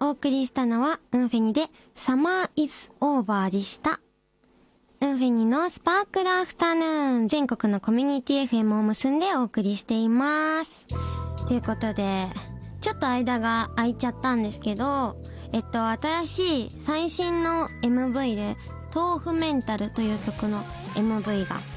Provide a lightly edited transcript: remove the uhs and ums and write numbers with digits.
お送りしたのはウンフェニでサマーイズオーバーでした。ウンフェニのスパークルアフタヌーン、全国のコミュニティ FM を結んでお送りしています。ということで、ちょっと間が空いちゃったんですけど、新しい最新の MV で豆腐メンタルという曲の MV が